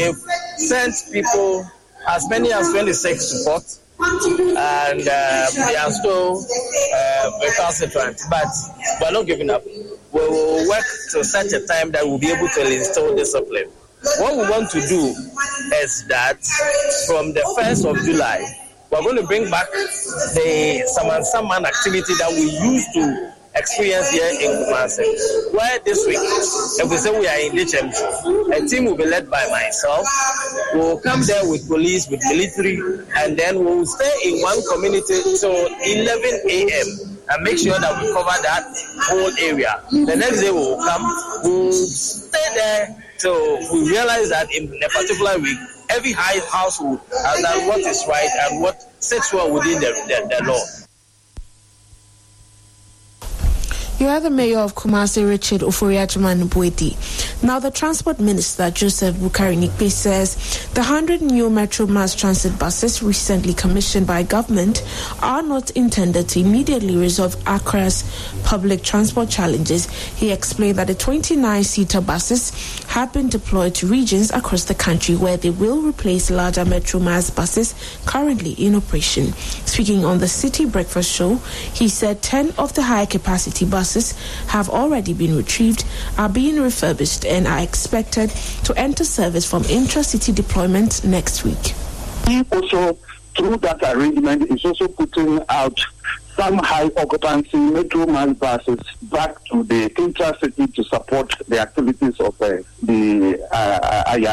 They've sent people, as many as 26 to court, and they are still recalcitrant, but we're not giving up. We will work to such a time that we'll be able to instill discipline. What we want to do is that from the 1st of July, we're going to bring back the Saman activity that we used to experience here in Kumasi. Where this week, if we say we are in HMG, a team will be led by myself. We'll come there with police, with military, and then we'll stay in one community till 11 a.m. and make sure that we cover that whole area. The next day we'll come, we'll stay there till we realize that in a particular week, every household has done what is right and what sits well within the law. You are the mayor of Kumasi, Richard Ofori-Agyemang-Boadi. Now, the transport minister, Joseph Bukari-Nikbe, says the 100 new Metro Mass Transit buses recently commissioned by government are not intended to immediately resolve Accra's public transport challenges. He explained that the 29-seater buses have been deployed to regions across the country where they will replace larger Metro Mass buses currently in operation. Speaking on the City Breakfast Show, he said 10 of the high-capacity buses have already been retrieved, are being refurbished, and are expected to enter service from intra-city deployment next week. Also, through that arrangement, is also putting out some high-occupancy Metro Mass buses back to the intra-city to support the activities of the